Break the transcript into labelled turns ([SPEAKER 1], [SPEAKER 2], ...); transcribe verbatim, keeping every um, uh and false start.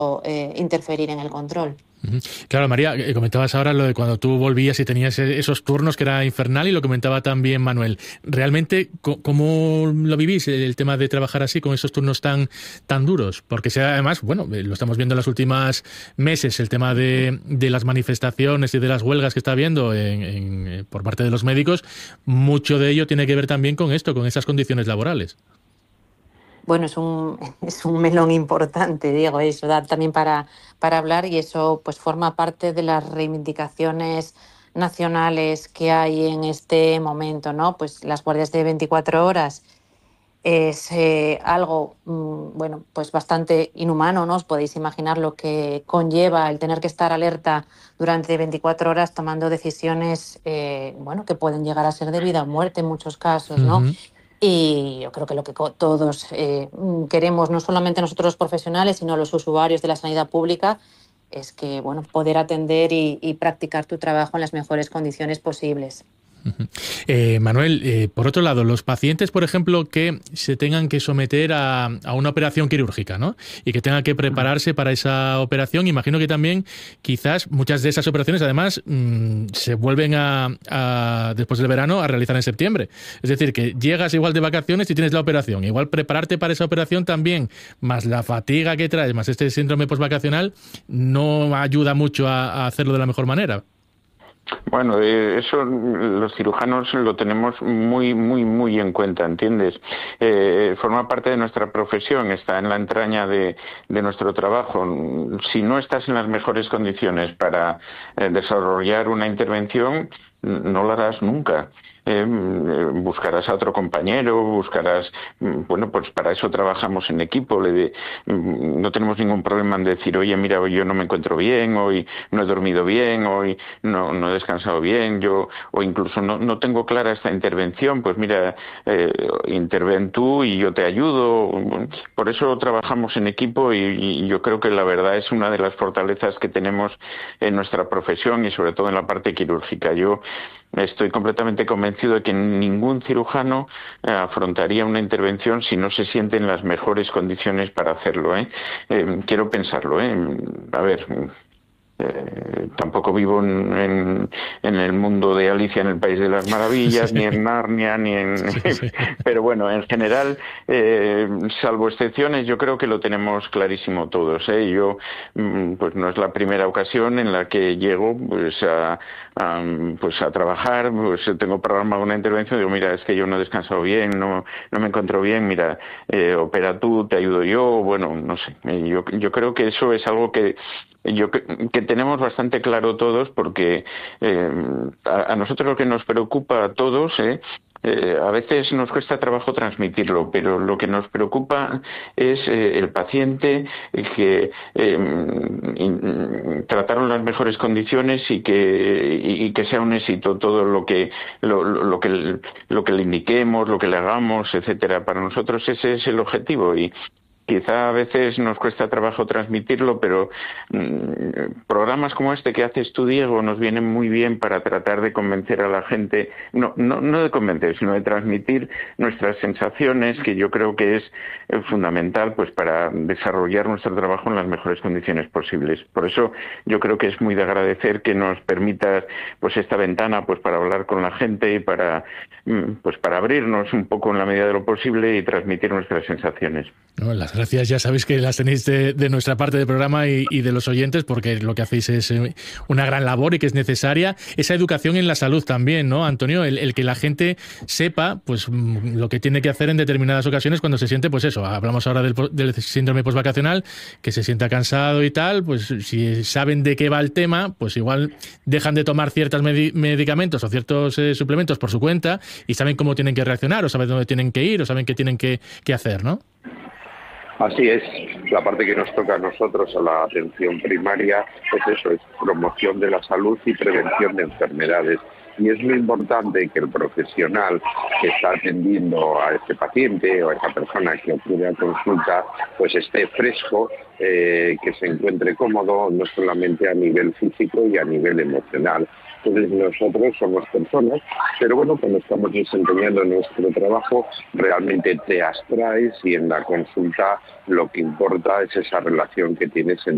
[SPEAKER 1] eh, interferir en el control.
[SPEAKER 2] Claro, María, comentabas ahora lo de cuando tú volvías y tenías esos turnos que era infernal, y lo comentaba también Manuel. ¿Realmente cómo lo vivís, el tema de trabajar así, con esos turnos tan tan duros? Porque sea, además, bueno, lo estamos viendo en los últimos meses, el tema de, de las manifestaciones y de las huelgas que está habiendo en, en, por parte de los médicos, mucho de ello tiene que ver también con esto, con esas condiciones laborales.
[SPEAKER 1] Bueno, es un, es un melón importante, Diego, eso da también para, para hablar, y eso pues forma parte de las reivindicaciones nacionales que hay en este momento, ¿no? Pues las guardias de veinticuatro horas es eh, algo, mmm, bueno, pues bastante inhumano, ¿no? Os podéis imaginar lo que conlleva el tener que estar alerta durante veinticuatro horas tomando decisiones, eh, bueno, que pueden llegar a ser de vida o muerte en muchos casos, ¿no? Uh-huh. Y yo creo que lo que todos eh, queremos, no solamente nosotros los profesionales, sino los usuarios de la sanidad pública, es que, bueno, poder atender y, y practicar tu trabajo en las mejores condiciones posibles.
[SPEAKER 2] Eh, Manuel, eh, por otro lado, los pacientes, por ejemplo, que se tengan que someter a, a una operación quirúrgica, ¿no? Y que tengan que prepararse para esa operación, imagino que también quizás muchas de esas operaciones además mmm, se vuelven a, a, después del verano, a realizar en septiembre. Es decir, que llegas igual de vacaciones y tienes la operación. Igual prepararte para esa operación también, más la fatiga que traes, más este síndrome postvacacional, no ayuda mucho a, a hacerlo de la mejor manera.
[SPEAKER 3] Bueno, eh, eso los cirujanos lo tenemos muy, muy, muy en cuenta, ¿entiendes? Eh, forma parte de nuestra profesión, está en la entraña de, de nuestro trabajo. Si no estás en las mejores condiciones para eh, desarrollar una intervención, no la harás nunca. Eh, buscarás a otro compañero, buscarás, bueno, pues para eso trabajamos en equipo. Le, no tenemos ningún problema en decir, oye, mira, hoy yo no me encuentro bien, hoy no he dormido bien, hoy no, no he descansado bien, yo, o incluso no, no tengo clara esta intervención, pues mira, eh, interven tú y yo te ayudo. Por eso trabajamos en equipo, y, y yo creo que la verdad es una de las fortalezas que tenemos en nuestra profesión, y sobre todo en la parte quirúrgica. Yo estoy completamente convencido de que ningún cirujano eh, afrontaría una intervención si no se siente en las mejores condiciones para hacerlo, ¿eh? Eh, quiero pensarlo, ¿eh? A ver... Eh, tampoco vivo en, en, en el mundo de Alicia en el País de las Maravillas, sí. Ni en Narnia, ni en... Sí, sí. Pero bueno, en general, eh, salvo excepciones, yo creo que lo tenemos clarísimo todos, ¿eh? Yo, pues no es la primera ocasión en la que llego pues a, a, pues a trabajar, pues tengo programada una intervención, digo, mira, es que yo no he descansado bien, no, no me encuentro bien, mira, eh, opera tú, te ayudo yo, bueno, no sé. Yo, yo creo que eso es algo que yo que, que tenemos bastante claro todos, porque eh, a, a nosotros lo que nos preocupa a todos, eh, eh, a veces nos cuesta trabajo transmitirlo, pero lo que nos preocupa es eh, el paciente, eh, que eh, in, trataron las mejores condiciones y que y, y que sea un éxito todo lo que lo, lo, lo que lo que le indiquemos, lo que le hagamos, etcétera. Para nosotros ese es el objetivo, y quizá a veces nos cuesta trabajo transmitirlo, pero mmm, programas como este que haces tú, Diego, nos vienen muy bien para tratar de convencer a la gente, no, no, no de convencer, sino de transmitir nuestras sensaciones, que yo creo que es eh, fundamental pues para desarrollar nuestro trabajo en las mejores condiciones posibles. Por eso yo creo que es muy de agradecer que nos permitas pues esta ventana pues para hablar con la gente y para pues para abrirnos un poco en la medida de lo posible y transmitir nuestras sensaciones.
[SPEAKER 2] No, las gracias ya sabéis que las tenéis de, de nuestra parte del programa y, y de los oyentes, porque lo que hacéis es una gran labor y que es necesaria. Esa educación en la salud también, ¿no, Antonio? El, el que la gente sepa pues lo que tiene que hacer en determinadas ocasiones cuando se siente, pues eso, hablamos ahora del, del síndrome postvacacional, que se sienta cansado y tal, pues si saben de qué va el tema, pues igual dejan de tomar ciertos medi- medicamentos o ciertos eh, suplementos por su cuenta y saben cómo tienen que reaccionar, o saben dónde tienen que ir, o saben qué tienen que, que hacer, ¿no?
[SPEAKER 4] Así es, la parte que nos toca a nosotros, a la atención primaria, es eso, es promoción de la salud y prevención de enfermedades. Y es muy importante que el profesional que está atendiendo a este paciente o a esta persona que acude a consulta, pues esté fresco, eh, que se encuentre cómodo, no solamente a nivel físico y a nivel emocional. Entonces nosotros somos personas, pero bueno, cuando estamos desempeñando nuestro trabajo, realmente te abstraes y en la consulta lo que importa es esa relación que tienes entre